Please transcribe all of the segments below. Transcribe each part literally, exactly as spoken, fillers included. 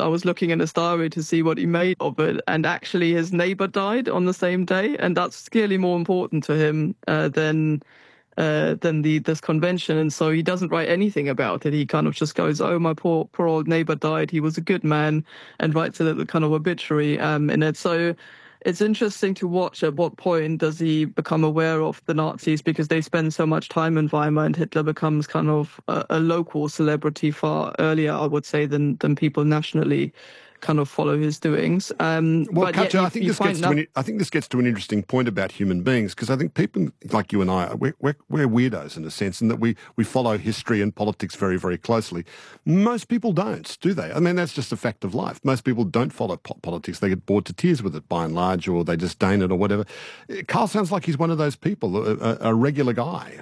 I was looking in his diary to see what he made of it, and actually his neighbor died on the same day, and that's clearly more important to him uh, than uh, than the this convention. And so he doesn't write anything about it. He kind of just goes, "Oh, my poor poor old neighbor died. He was a good man," and writes a little kind of obituary um, in it. So it's interesting to watch at what point does he become aware of the Nazis, because they spend so much time in Weimar, and Hitler becomes kind of a, a local celebrity far earlier, I would say, than than people nationally kind of follow his doings. Um, well, but Katja, you, I think you this gets no- to an, I think this gets to an interesting point about human beings, because I think people like you and I, we're, we're, we're weirdos in a sense, in that we, we follow history and politics very, very closely. Most people don't, do they? I mean, that's just a fact of life. Most people don't follow po- politics. They get bored to tears with it by and large, or they disdain it or whatever. Carl sounds like he's one of those people, a, a, a regular guy.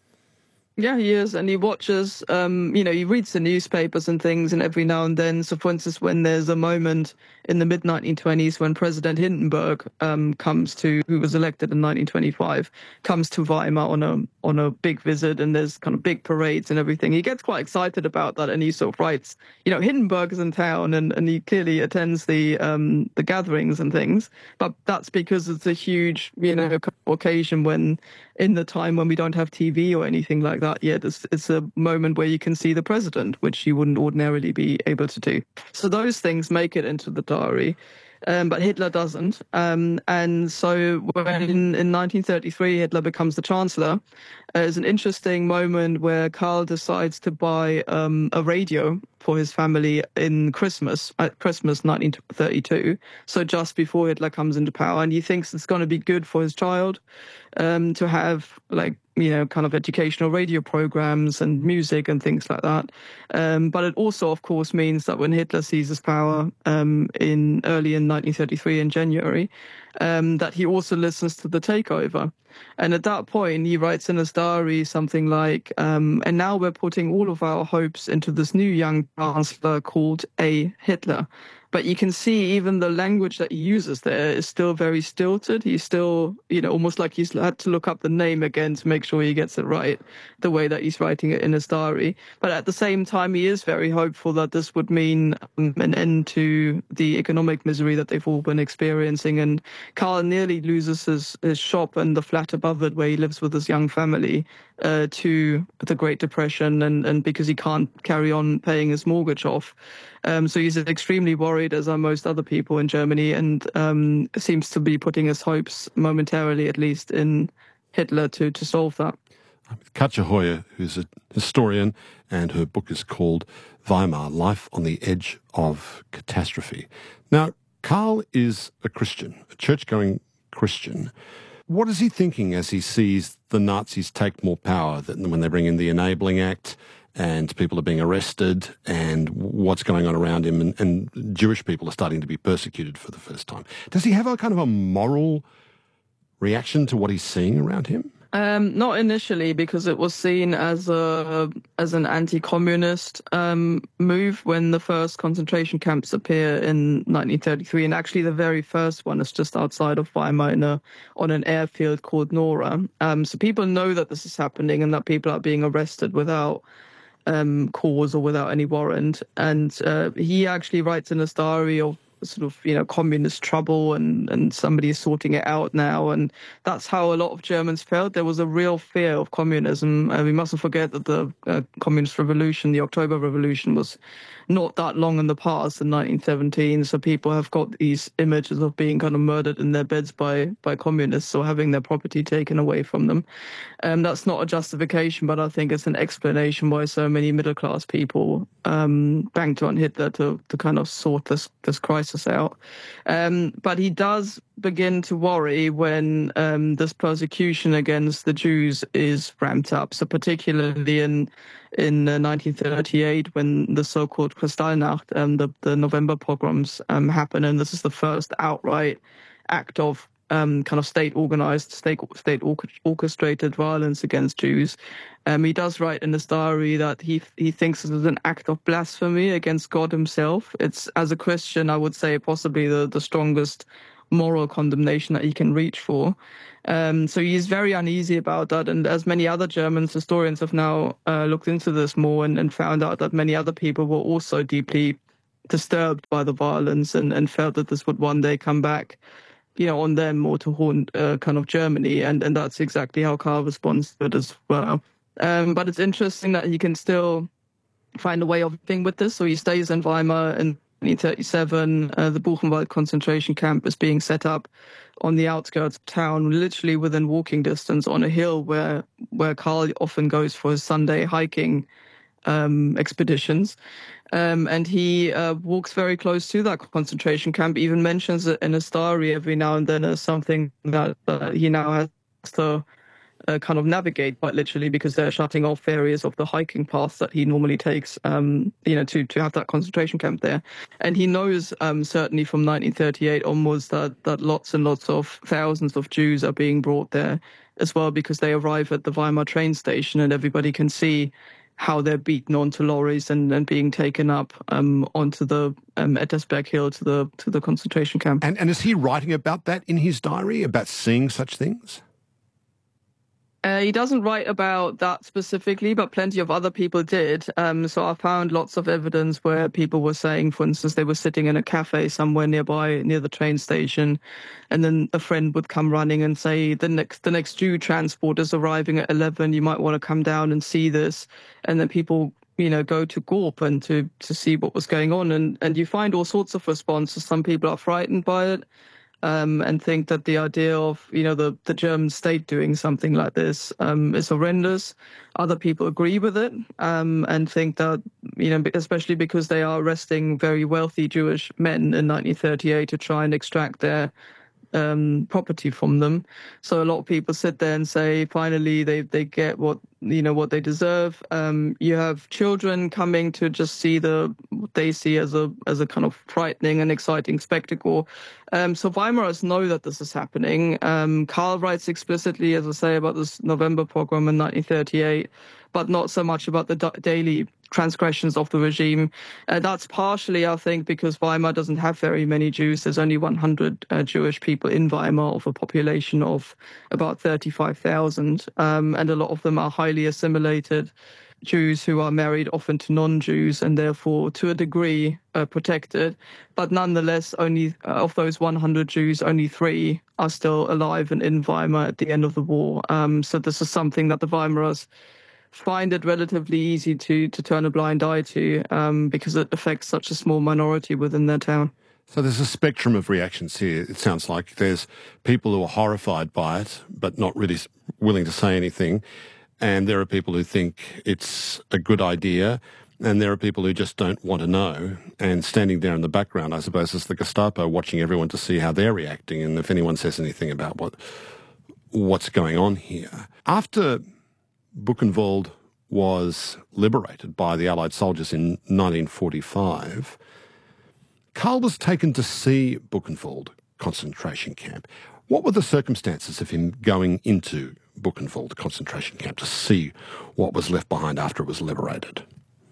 Yeah, he is, and he watches, um, you know, he reads the newspapers and things, and every now and then, so for instance, when there's a moment in the mid nineteen twenties when President Hindenburg um, comes to, who was elected in nineteen twenty-five, comes to Weimar on a on a big visit, and there's kind of big parades and everything, he gets quite excited about that, and he sort of writes, you know, Hindenburg is in town, and, and he clearly attends the um, the gatherings and things, but that's because it's a huge, you know, occasion when, in the time when we don't have T V or anything like that yet, it's, it's a moment where you can see the president, which you wouldn't ordinarily be able to do. So those things make it into the diary, um, but Hitler doesn't. Um, and so when in, in nineteen thirty-three Hitler becomes the chancellor, uh, there's an interesting moment where Karl decides to buy um, a radio for his family in Christmas, at Christmas nineteen thirty-two, so just before Hitler comes into power, and he thinks it's going to be good for his child um, to have, like, you know, kind of educational radio programs and music and things like that. Um, but it also, of course, means that when Hitler seizes power um, in early in nineteen thirty-three in January, um, that he also listens to the takeover. And at that point, he writes in his diary something like, um, and now we're putting all of our hopes into this new young chancellor called A. Hitler. But you can see even the language that he uses there is still very stilted. He's still, you know, almost like he's had to look up the name again to make sure he gets it right, the way that he's writing it in his diary. But at the same time, he is very hopeful that this would mean um, an end to the economic misery that they've all been experiencing. And Karl nearly loses his, his shop and the flat above it where he lives with his young family uh, to the Great Depression, and, and because he can't carry on paying his mortgage off. Um, so he's extremely worried, as are most other people in Germany, and um, seems to be putting his hopes, momentarily at least, in Hitler to, to solve that. I'm with Katja Hoyer, who's a historian, and her book is called Weimar, Life on the Edge of Catastrophe. Now, Karl is a Christian, a church-going Christian. What is he thinking as he sees the Nazis take more power, than when they bring in the Enabling Act, and people are being arrested, and what's going on around him, and, and Jewish people are starting to be persecuted for the first time? Does he have a kind of a moral reaction to what he's seeing around him? Um, not initially, because it was seen as a as an anti-communist um, move when the first concentration camps appear in nineteen thirty-three, and actually the very first one is just outside of Weimar in a, on an airfield called Nora. Um, so people know that this is happening and that people are being arrested without um, cause or without any warrant. And uh, he actually writes in his diary of sort of, you know, communist trouble, and, and somebody is sorting it out now. And that's how a lot of Germans felt. There was a real fear of communism. Uh, we mustn't forget that the uh, communist revolution, the October Revolution, was not that long in the past, in nineteen seventeen. So people have got these images of being kind of murdered in their beds by, by communists, or having their property taken away from them. Um, that's not a justification, but I think it's an explanation why so many middle-class people um, banked on Hitler to, to kind of sort this, this crisis out. Um, but he does begin to worry when um, this persecution against the Jews is ramped up. So particularly in in uh, nineteen thirty-eight, when the so-called Kristallnacht, um, the, the November pogroms um, happen, and this is the first outright act of um, kind of state-organized, state, state orchestrated violence against Jews. Um, he does write in his diary that he he thinks it is an act of blasphemy against God himself. It's, as a Christian, I would say, possibly the, the strongest moral condemnation that he can reach for. Um, so he's very uneasy about that. And as many other Germans, historians have now uh, looked into this more and, and found out that many other people were also deeply disturbed by the violence and, and felt that this would one day come back, you know, on them or to haunt uh, kind of Germany. And, and that's exactly how Karl responds to it as well. Um, but it's interesting that he can still find a way of living with this. So he stays in Weimar in nineteen thirty-seven. Uh, the Buchenwald concentration camp is being set up on the outskirts of town, literally within walking distance on a hill where where Karl often goes for his Sunday hiking um, expeditions. Um, and he uh, walks very close to that concentration camp, even mentions it in his diary every now and then as something that uh, he now has to uh, kind of navigate quite literally, because they're shutting off areas of the hiking paths that he normally takes, um, you know, to, to have that concentration camp there. And he knows um, certainly from nineteen thirty-eight onwards that, that lots and lots of thousands of Jews are being brought there as well, because they arrive at the Weimar train station and everybody can see how they're beaten onto lorries and, and being taken up um, onto the um, Ettersberg Hill to the to the concentration camp. And, and is he writing about that in his diary, about seeing such things? Uh, he doesn't write about that specifically, but plenty of other people did. Um, so I found lots of evidence where people were saying, for instance, they were sitting in a cafe somewhere nearby, near the train station, and then a friend would come running and say, the next the next Jew transport is arriving at eleven, you might want to come down and see this. And then people, you know, go to Gaupen to, to see what was going on. And, and you find all sorts of responses. Some people are frightened by it. Um, and think that the idea of, you know, the, the German state doing something like this um, is horrendous. Other people agree with it um, and think that, you know, especially because they are arresting very wealthy Jewish men in nineteen thirty-eight to try and extract their um, property from them. So a lot of people sit there and say, finally, they, they get what, you know, what they deserve. Um, you have children coming to just see the, what they see as a, as a kind of frightening and exciting spectacle. Um, so Weimarers know that this is happening. Um, Karl writes explicitly, as I say, about this November pogrom in nineteen thirty-eight, but not so much about the da- daily transgressions of the regime. Uh, that's partially, I think, because Weimar doesn't have very many Jews. There's only one hundred uh, Jewish people in Weimar of a population of about thirty-five thousand. Um, and a lot of them are highly assimilated Jews who are married often to non-Jews and therefore, to a degree, uh, protected. But nonetheless, only uh, of those one hundred Jews, only three are still alive and in Weimar at the end of the war. Um, so this is something that the Weimarers find it relatively easy to to turn a blind eye to um, because it affects such a small minority within their town. So there's a spectrum of reactions here. It sounds like there's people who are horrified by it, but not really willing to say anything. And there are people who think it's a good idea. And there are people who just don't want to know. And standing there in the background, I suppose, is the Gestapo watching everyone to see how they're reacting and if anyone says anything about what what's going on here. After Buchenwald was liberated by the Allied soldiers in nineteen forty-five, Karl was taken to see Buchenwald concentration camp. What were the circumstances of him going into Buchenwald concentration camp to see what was left behind after it was liberated?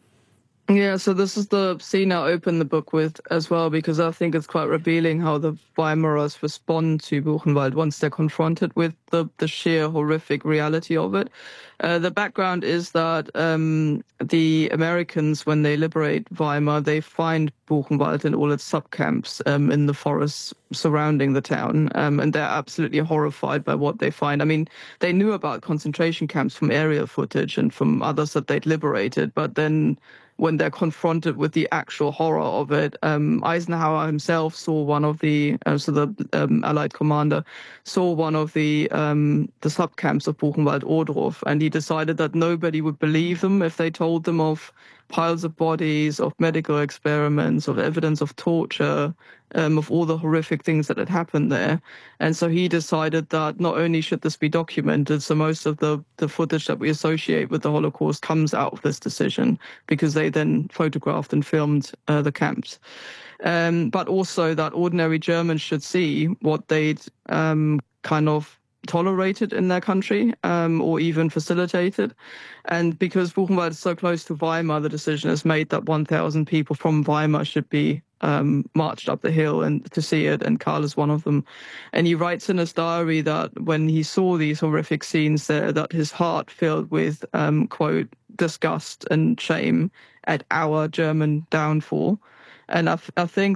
Yeah, so this is the scene I open the book with as well, because I think it's quite revealing how the Weimarers respond to Buchenwald once they're confronted with the, the sheer horrific reality of it. Uh, the background is that um, the Americans, when they liberate Weimar, they find Buchenwald and all its subcamps um, in the forests surrounding the town, um, and they're absolutely horrified by what they find. I mean, they knew about concentration camps from aerial footage and from others that they'd liberated, but then when they're confronted with the actual horror of it, um, Eisenhower himself saw one of the, uh, so the um, Allied commander saw one of the um, the subcamps of Buchenwald-Ohrdruf, and he decided that nobody would believe them if they told them of piles of bodies, of medical experiments, of evidence of torture, um, of all the horrific things that had happened there. And so he decided that not only should this be documented, so most of the, the footage that we associate with the Holocaust comes out of this decision, because they then photographed and filmed uh, the camps. Um, but also that ordinary Germans should see what they'd um, kind of tolerated in their country um, or even facilitated. And because Buchenwald is so close to Weimar, the decision is made that one thousand people from Weimar should be um, marched up the hill and to see it, and Karl is one of them. And he writes in his diary that when he saw these horrific scenes there, that his heart filled with, um, quote, disgust and shame at our German downfall. And I, th- I think